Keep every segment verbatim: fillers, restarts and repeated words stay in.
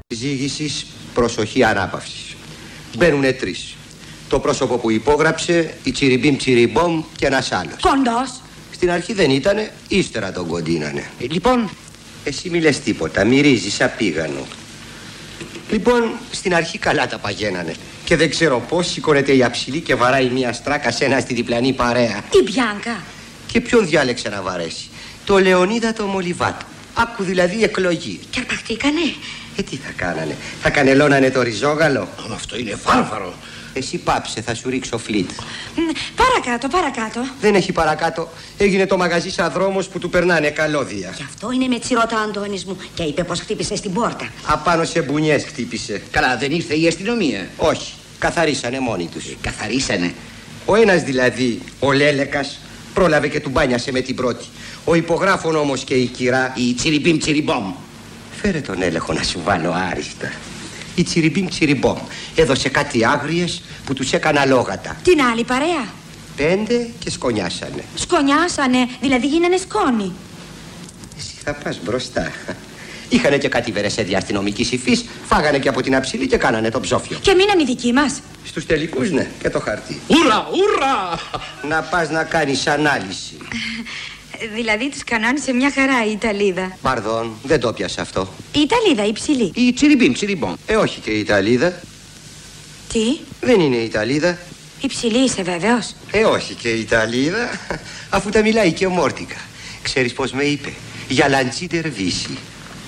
Ζήγησης, προσοχή ανάπαυσης. Μπαίνουνε τρεις. Το πρόσωπο που υπόγραψε, η τσιριμπίμ τσιριμπόμ και ένας άλλος. Κοντός. Στην αρχή δεν ήτανε, ύστερα τον κοντίνανε. Ε, λοιπόν, εσύ μη λες τίποτα, μυρίζεις απίγανο. Λοιπόν, στην αρχή καλά τα παγαίνανε. Και δεν ξέρω πώς σηκώνεται η αψιλή και βαράει μια στράκα σε ένα στη διπλανή παρέα. Την Μπιάνκα. Και ποιον διάλεξε να βαρέσει? Το Λεωνίδα το Μολυβάτο. Άκου δηλαδή εκλογή. Και αρπαχτήκανε. Ε, τι θα κάνανε? Θα κανελώνανε το ριζόγαλο? αλλά αυτό είναι βάρβαρο. Εσύ πάψε, θα σου ρίξω φλίτ. Παρακάτω, παρακάτω. Δεν έχει παρακάτω. Έγινε το μαγαζί σαν δρόμος που του περνάνε καλώδια. Γι' αυτό είναι με τσιρώτα Αντώνης μου. Και είπε πως χτύπησε στην πόρτα. Απάνω σε μπουνιές χτύπησε. Καλά, δεν ήρθε η αστυνομία? Όχι, καθαρίσανε μόνοι τους. Ε, καθαρίσανε. Ο ένας δηλαδή, ο Λέλεκας, πρόλαβε και του μπάνιασε με την πρώτη. Ο υπογράφων όμως και η κυρά, η τσιριμπίμ τσιριμπόμ. Φέρε τον έλεγχο να σου βάλω άριστα. Η τσιριμπίμ τσιριμπόμ έδωσε κάτι άγριες που τους έκανα λόγατα. Την άλλη παρέα. Πέντε και σκονιάσανε. Σκονιάσανε, δηλαδή γίνανε σκόνη. Εσύ θα πας μπροστά. Είχανε και κάτι βερεσέδια αστυνομικής υφής, φάγανε και από την αψίλη και κάνανε το ψόφιο. Και μείναν οι δικοί μας. Στους τελικούς, ναι, και το χαρτί. Ουρα, ουρα! Να πας να κάνεις ανάλυση. Δηλαδή τους κανάνε σε μια χαρά η Ιταλίδα. Παρδόν, δεν το πιάσα αυτό. Η Ιταλίδα, η ψηλή. Η τσιριμπίμ τσιριμπόμ. Ε, όχι και η Ιταλίδα. Τι? Δεν είναι η Ιταλίδα. Η ψηλή είσαι βέβαιος? Ε, όχι και η Ιταλίδα. Αφού τα μιλάει και ομόρτικα. Ξέρεις πως με είπε? Για λαντζίτερ βύση.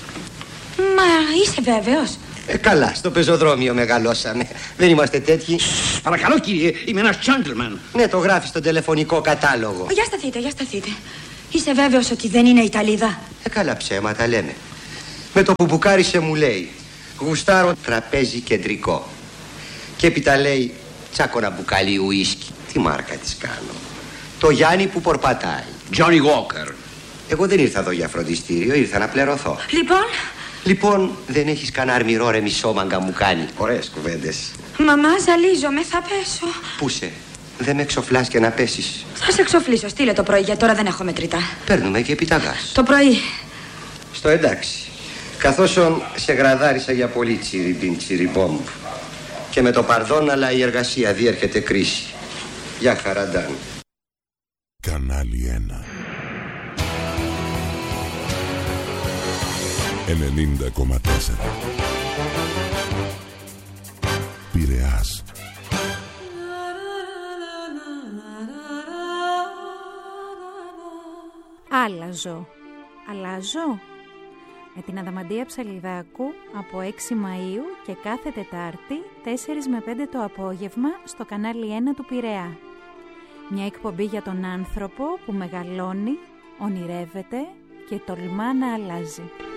Μα είσαι βέβαιος? Ε, καλά, στο πεζοδρόμιο μεγαλώσαμε. Δεν είμαστε τέτοιοι. Παρακαλώ κύριε, είμαι ένας gentleman. Ναι, το γράφει στο τηλεφωνικό κατάλογο. Για σταθείτε, για σταθείτε. Είσαι βέβαιος ότι δεν είναι Ιταλίδα? Ε, καλά ψέματα λέμε. Με το που μπουκάρισε μου λέει, γουστάρω τραπέζι κεντρικό. Και έπειτα λέει, τσάκωνα μπουκάλι ουίσκι. Τι μάρκα της κάνω? Το Γιάννη που πορπατάει. Johnny Walker. Εγώ δεν ήρθα εδώ για φροντιστήριο, ήρθα να πληρωθώ. Λοιπόν? Λοιπόν, δεν έχεις κανένα αρμυρό ρε μισόμαγκα μου κάνει? Ωραίες κουβέντες. Μαμά, ζαλίζομαι, θα πέσω. Πού σε? Δεν με εξοφλάς και να πέσεις? Θα σε εξοφλήσω, στείλε το πρωί, γιατί τώρα δεν έχω μετρητά. Παίρνουμε και επιταγάς. Το πρωί. Στο εντάξει. Καθώς σε γραδάρισα για πολύ τσιριμπιν τσιριμπόμ. Και με το παρδόν, αλλά η εργασία διέρχεται κρίση. Γεια χαραντάν. Κανάλι ένα. ενενήντα κόμμα τέσσερα. Πειραιάς. Άλλαζω. Αλλάζω. Με την Αδαμαντία Ψαλιδάκου από έξι Μαΐου και κάθε Τετάρτη τέσσερα με πέντε το απόγευμα στο κανάλι ένα του Πειραιά. Μια εκπομπή για τον άνθρωπο που μεγαλώνει, ονειρεύεται και τολμά να αλλάζει.